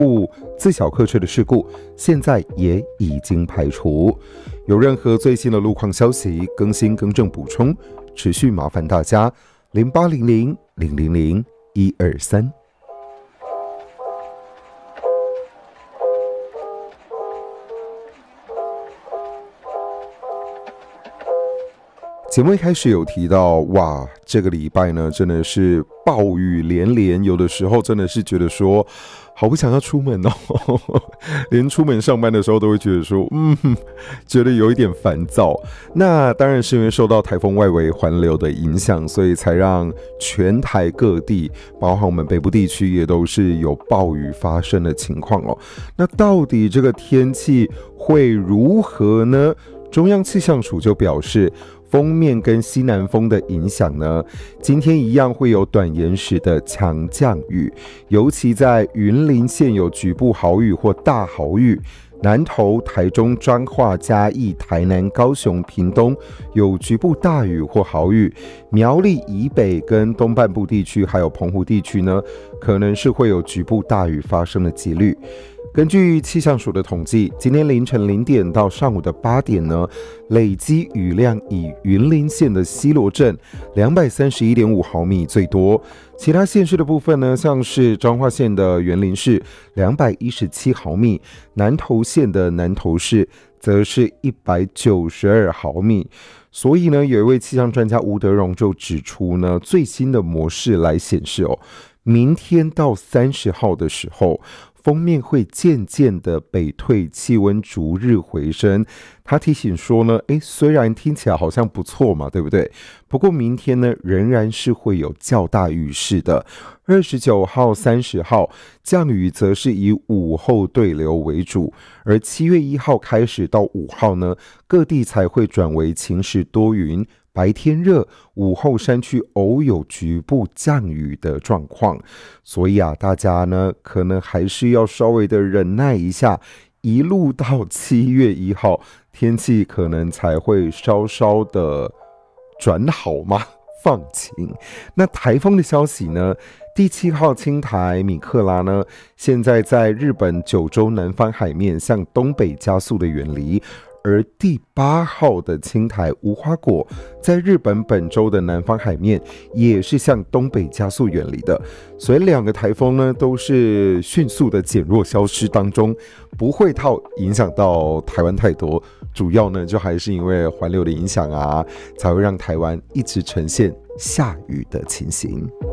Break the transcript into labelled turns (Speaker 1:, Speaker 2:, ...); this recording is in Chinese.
Speaker 1: 误自小客车的事故，现在也已经排除。有任何最新的路况消息更新更正补充，持续麻烦大家0800-000-123。节目一开始有提到，哇，这个礼拜呢真的是暴雨连连，有的时候真的是觉得说好不想要出门哦，连出门上班的时候都会觉得说觉得有一点烦躁。那当然是因为受到台风外围环流的影响，所以才让全台各地，包括我们北部地区也都是有暴雨发生的情况哦。那到底这个天气会如何呢？中央气象署就表示，锋面跟西南风的影响呢，今天一样会有短延时的强降雨，尤其在云林县有局部豪雨或大豪雨，南投、台中、彰化、嘉义、台南、高雄、屏东有局部大雨或豪雨，苗栗以北跟东半部地区还有澎湖地区呢，可能是会有局部大雨发生的几率。根据气象署的统计，今天凌晨0点到上午的8点呢，累积雨量以云林县的西螺镇 231.5 毫米最多，其他县市的部分呢，像是彰化县的员林市217毫米，南投县的南投市则是192毫米。所以呢，有一位气象专家吴德荣就指出呢，最新的模式来显示明天到30号的时候，锋面会渐渐的北退，气温逐日回升。他提醒说呢，虽然听起来好像不错嘛，对不对？不过明天呢，仍然是会有较大雨势的。29号、30号降雨则是以午后对流为主，而7月1号开始到5号呢，各地才会转为晴时多云。白天热，午后山区偶有局部降雨的状况，所以大家呢可能还是要稍微的忍耐一下，一路到7月1号，天气可能才会稍稍的转好吗？放晴。那台风的消息呢？第7号轻台米克拉呢，现在在日本九州南方海面向东北加速的远离。而第8号的轻台无花果在日本本州的南方海面也是向东北加速远离的，所以两个台风呢都是迅速的减弱消失当中，不会影响到台湾太多，主要呢就还是因为环流的影响才会让台湾一直呈现下雨的情形。